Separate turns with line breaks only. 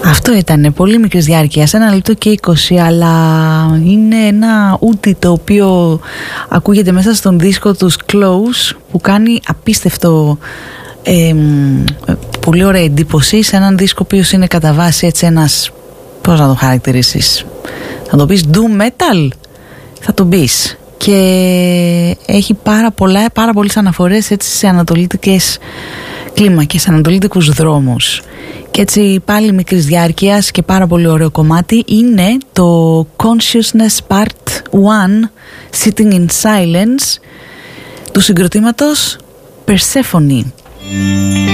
Αυτό ήταν πολύ μικρής διάρκειας, 1 λεπτό και 20, αλλά είναι ένα ούτι το οποίο ακούγεται μέσα στον δίσκο τους Close, που κάνει απίστευτο, πολύ ωραία εντύπωση σε έναν δίσκο ο οποίος είναι κατά βάση έτσι ένας, πώς να το χαρακτηρίσεις, θα το πεις doom metal, θα το πεις, και έχει πάρα πολλές αναφορές έτσι σε ανατολίτικες κλίμακες, ανατολίτικους δρόμους. Και έτσι πάλι μικρής διάρκειας και πάρα πολύ ωραίο κομμάτι είναι το Consciousness Part 1 Sitting in Silence του συγκροτήματος Persephone.